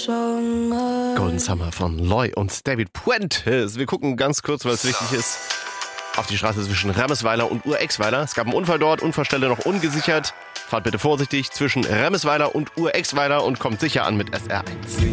Golden Summer von Loy und David Puentes. Wir gucken ganz kurz, weil es wichtig ist, auf die Straße zwischen Ramesweiler und Urexweiler. Es gab einen Unfall dort, Unfallstelle noch ungesichert. Fahrt bitte vorsichtig zwischen Ramesweiler und Urexweiler und kommt sicher an mit SR1.